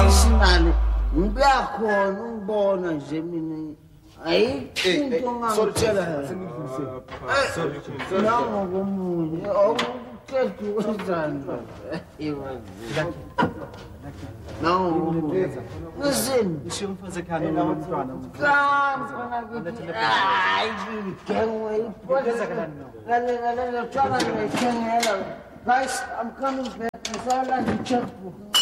personally ngiyakhona ungibona nje mina ayikho into ngangitshela nangokomunye awuqeda ukwenzani listen Umfazi khani nomntwana. Guys, I'm coming back. I saw like a checkbook.